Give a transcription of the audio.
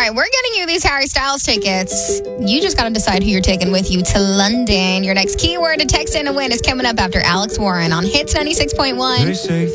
All right, we're getting you these Harry Styles tickets. You just got to decide who you're taking with you to London. Your next keyword to text in and win is coming up after Alex Warren on Hits 96.1.